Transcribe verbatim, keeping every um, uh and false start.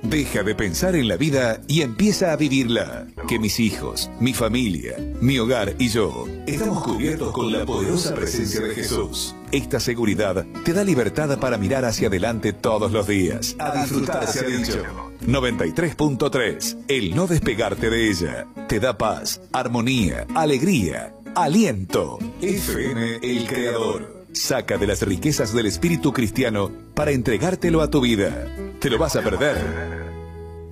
Deja de pensar en la vida y empieza a vivirla. Que mis hijos, mi familia, mi hogar y yo estamos cubiertos con la poderosa presencia de Jesús. Esta seguridad te da libertad para mirar hacia adelante todos los días. A disfrutar, se ha dicho. noventa y tres punto tres. El no despegarte de ella te da paz, armonía, alegría, aliento. F M El Creador. Saca de las riquezas del espíritu cristiano para entregártelo a tu vida. ¿Te lo vas a perder?